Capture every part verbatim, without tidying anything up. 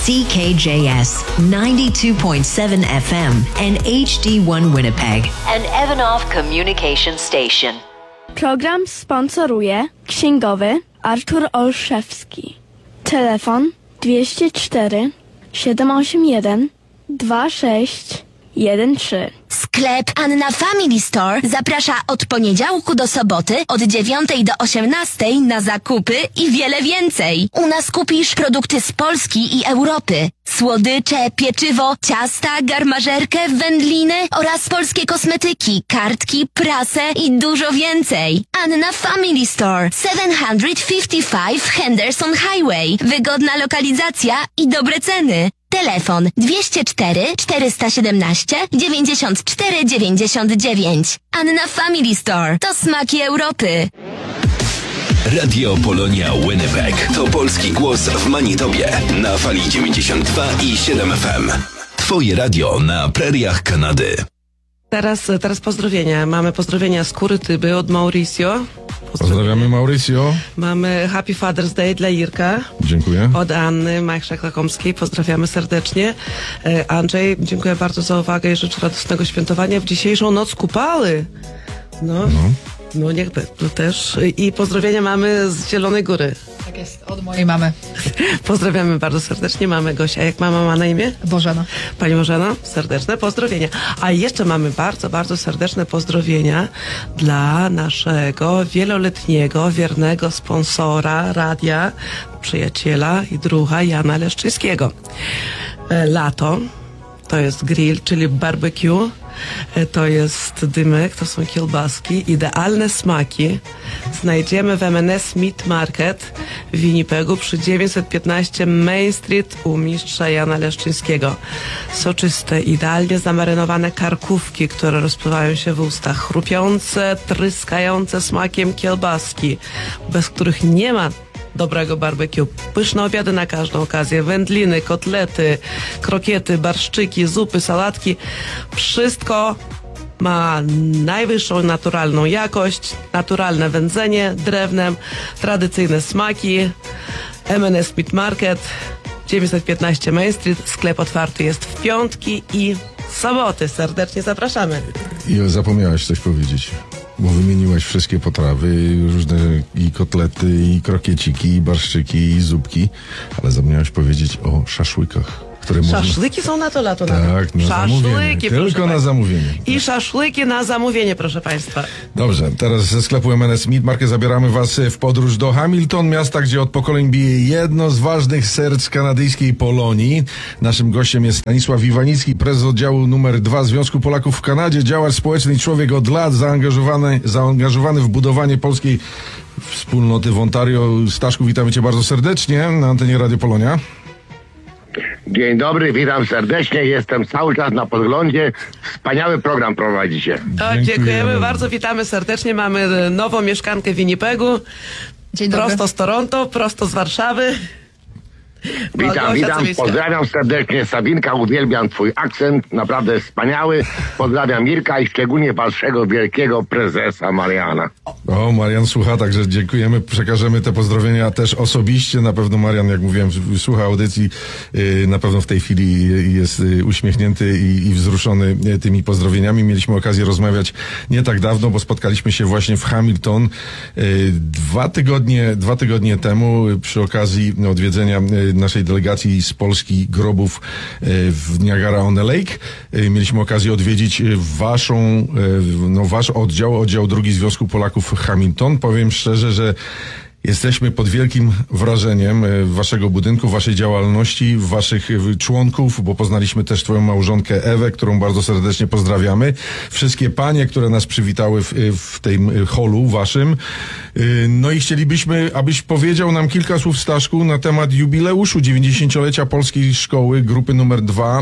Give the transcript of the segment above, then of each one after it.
C K J S ninety-two point seven F M and H D one Winnipeg, an Evanoff Communication Station. Program sponsoruje księgowy Artur Olszewski. Telefon dwieście cztery siedem osiem jeden dwa sześć jeden trzy. Sklep Anna Family Store zaprasza od poniedziałku do soboty od dziewiątej do osiemnastej na zakupy i wiele więcej. U nas kupisz produkty z Polski i Europy. Słodycze, pieczywo, ciasta, garmażerkę, wędliny oraz polskie kosmetyki, kartki, prasę i dużo więcej. Anna Family Store, siedemset pięćdziesiąt pięć Henderson Highway. Wygodna lokalizacja i dobre ceny. Telefon dwieście cztery czterysta siedemnaście dziewięćdziesiąt cztery dziewięćdziesiąt dziewięć. Anna Family Store. To smaki Europy. Radio Polonia Winnipeg to polski głos w Manitobie na fali dziewięćdziesiąt dwa i siedem F M. Twoje radio na preriach Kanady. Teraz, teraz pozdrowienia. Mamy pozdrowienia z Kurytyby od Mauricio. Pozdrawiamy Mauricio. Mamy Happy Father's Day dla Irka. Dziękuję. Od Anny Majchrzak-Lakomskiej. Pozdrawiamy serdecznie. E, Andrzej, dziękuję bardzo za uwagę i życzę radosnego świętowania w dzisiejszą noc Kupały. No, no, no niech by, to też. I pozdrowienia mamy z Zielonej Góry. Tak jest, od mojej mamy. Pozdrawiamy bardzo serdecznie. Mamy Gosia. Jak mama ma na imię? Bożena. Pani Bożena, serdeczne pozdrowienia. A jeszcze mamy bardzo, bardzo serdeczne pozdrowienia dla naszego wieloletniego, wiernego sponsora radia, przyjaciela i druha Jana Leszczyńskiego. Lato to jest grill, czyli barbecue. To jest dymek, to są kiełbaski, idealne smaki znajdziemy w M and S Meat Market w Winnipegu przy dziewięćset piętnaście Main Street u mistrza Jana Leszczyńskiego. Soczyste, idealnie zamarynowane karkówki, które rozpływają się w ustach, chrupiące, tryskające smakiem kiełbaski, bez których nie ma dobrego barbecue. Pyszne obiady na każdą okazję. Wędliny, kotlety, krokiety, barszczyki, zupy, sałatki. Wszystko ma najwyższą naturalną jakość, naturalne wędzenie drewnem, tradycyjne smaki. M and S Meat Market, dziewięćset piętnaście Main Street. Sklep otwarty jest w piątki i soboty. Serdecznie zapraszamy. I zapomniałaś coś powiedzieć. Bo wymieniłaś wszystkie potrawy, różne i kotlety, i krokieciki, i barszczyki, i zupki, ale zapomniałaś powiedzieć o szaszłykach, które Szaszłyki można... są na to lato. Tak, na szaszłyki, zamówienie. Tylko na zamówienie. I szaszłyki na zamówienie, proszę Państwa. Dobrze, teraz ze sklepu M and S Meat Market zabieramy Was w podróż do Hamilton, miasta, gdzie od pokoleń bije jedno z ważnych serc kanadyjskiej Polonii. Naszym gościem jest Stanisław Iwanicki, prezes oddziału numer dwa Związku Polaków w Kanadzie, działacz społeczny i człowiek od lat zaangażowany, zaangażowany w budowanie polskiej wspólnoty w Ontario. Staszku, witamy Cię bardzo serdecznie na antenie Radio Polonia. Dzień dobry, witam serdecznie, jestem cały czas na podglądzie. Wspaniały program prowadzicie. O, dziękujemy, dziękujemy bardzo, witamy serdecznie. Mamy nową mieszkankę w Winnipegu. Dzień dobry. Prosto z Toronto, prosto z Warszawy. Witam, Gosia, witam, pozdrawiam serdecznie Sabinka, uwielbiam twój akcent, naprawdę wspaniały. Pozdrawiam Mirka i szczególnie waszego wielkiego prezesa Mariana. O, Marian słucha, także dziękujemy, przekażemy te pozdrowienia też osobiście. Na pewno Marian, jak mówiłem, słucha audycji, na pewno w tej chwili jest uśmiechnięty i, i wzruszony tymi pozdrowieniami. Mieliśmy okazję rozmawiać nie tak dawno, bo spotkaliśmy się właśnie w Hamilton dwa tygodnie, dwa tygodnie temu przy okazji odwiedzenia naszej delegacji z Polski grobów w Niagara-on-the-Lake. Mieliśmy okazję odwiedzić waszą, no wasz oddział, oddział drugi Związku Polaków w Hamilton. Powiem szczerze, że jesteśmy pod wielkim wrażeniem waszego budynku, waszej działalności, waszych członków, bo poznaliśmy też twoją małżonkę Ewę, którą bardzo serdecznie pozdrawiamy. Wszystkie panie, które nas przywitały w, w tym holu waszym. No i chcielibyśmy, abyś powiedział nam kilka słów, Staszku, na temat jubileuszu dziewięćdziesięciolecia Polskiej Szkoły, grupy numer dwa.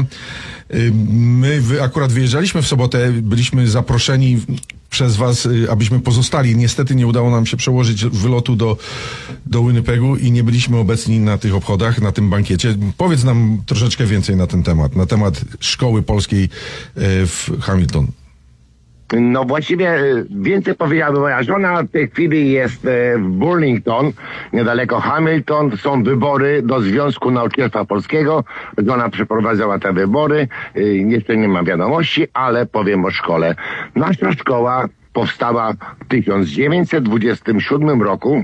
My wy, akurat wyjeżdżaliśmy w sobotę, byliśmy zaproszeni przez was, abyśmy pozostali. Niestety nie udało nam się przełożyć wylotu do, do Winnipegu i nie byliśmy obecni na tych obchodach, na tym bankiecie. Powiedz nam troszeczkę więcej na ten temat, na temat Szkoły Polskiej w Hamilton. No właściwie e, więcej powiedziała moja żona. W tej chwili jest e, w Burlington, niedaleko Hamilton. Są wybory do Związku Nauczycielstwa Polskiego. Żona przeprowadzała te wybory. E, jeszcze nie ma wiadomości, ale powiem o szkole. Nasza szkoła powstała w tysiąc dziewięćset dwudziestym siódmym roku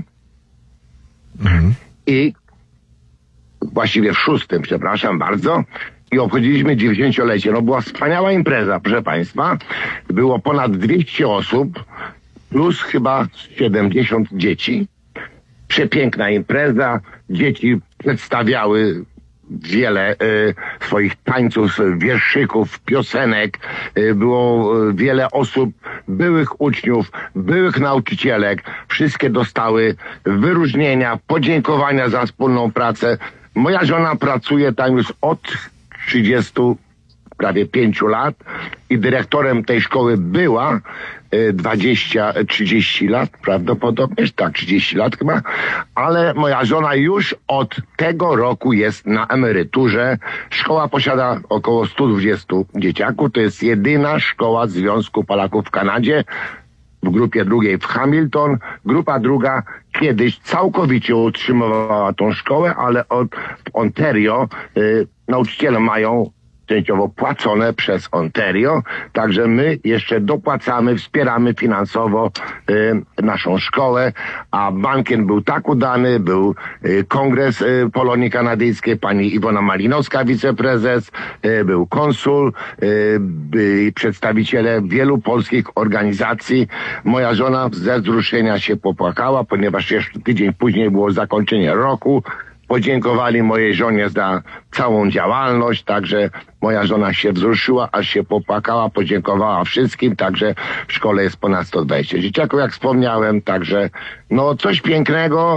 mhm. i właściwie w szóstym, przepraszam bardzo. I obchodziliśmy dziewięćdziesięciolecie. No była wspaniała impreza, proszę Państwa. Było ponad dwieście osób, plus chyba siedemdziesiąt dzieci. Przepiękna impreza. Dzieci przedstawiały wiele y, swoich tańców, wierszyków, piosenek. Y, było y, wiele osób, byłych uczniów, byłych nauczycielek. Wszystkie dostały wyróżnienia, podziękowania za wspólną pracę. Moja żona pracuje tam już od trzydziestu, prawie pięciu lat i dyrektorem tej szkoły była dwadzieścia trzydzieści lat, prawdopodobnie, tak, trzydzieści lat chyba, ale moja żona już od tego roku jest na emeryturze. Szkoła posiada około stu dwudziestu dzieciaków, to jest jedyna szkoła Związku Polaków w Kanadzie, w grupie drugiej w Hamilton. Grupa druga kiedyś całkowicie utrzymywała tą szkołę, ale od Ontario y, nauczyciele mają częściowo płacone przez Ontario, także my jeszcze dopłacamy, wspieramy finansowo y, naszą szkołę, a bankiem był tak udany, był y, Kongres y, Polonii Kanadyjskiej, pani Iwona Malinowska, wiceprezes, y, był konsul, y, by, przedstawiciele wielu polskich organizacji. Moja żona ze wzruszenia się popłakała, ponieważ jeszcze tydzień później było zakończenie roku. Podziękowali mojej żonie za całą działalność, także moja żona się wzruszyła, aż się popłakała, podziękowała wszystkim, także w szkole jest ponad sto dwadzieścia dzieciaków, jak wspomniałem, także no coś pięknego.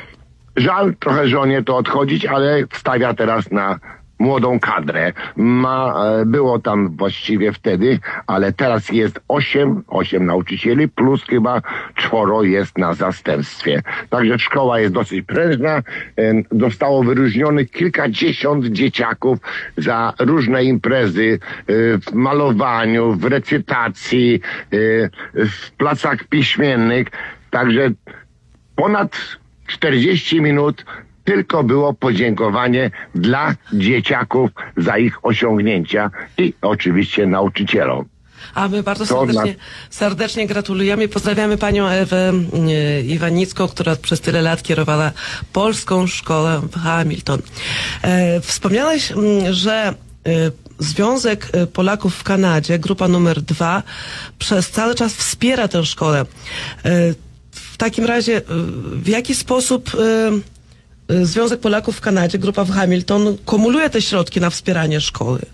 Żal trochę żonie to odchodzić, ale stawia teraz na młodą kadrę. Ma, było tam właściwie wtedy, ale teraz jest osiem, osiem nauczycieli, plus chyba czworo jest na zastępstwie. Także szkoła jest dosyć prężna. Zostało wyróżnionych kilkadziesiąt dzieciaków za różne imprezy w malowaniu, w recytacji, w placach piśmiennych. Także ponad czterdzieści minut tylko było podziękowanie dla dzieciaków za ich osiągnięcia i oczywiście nauczycielom. A my bardzo To serdecznie, na- serdecznie gratulujemy. Pozdrawiamy panią Ewę e, Iwanicką, która przez tyle lat kierowała polską szkołę w Hamilton. E, wspomniałeś, m, że e, Związek e, Polaków w Kanadzie, grupa numer dwa, przez cały czas wspiera tę szkołę. E, w takim razie, e, w jaki sposób e, Związek Polaków w Kanadzie, grupa w Hamilton, kumuluje te środki na wspieranie szkoły?